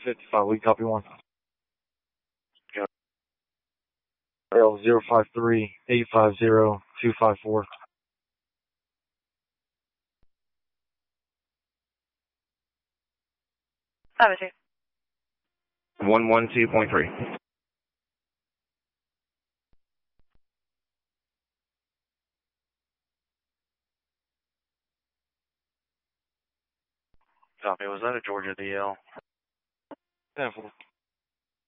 55, we copy 1. L 053-850-254. Have it, 112.3. Copy. Was that a Georgia DL? 10-4.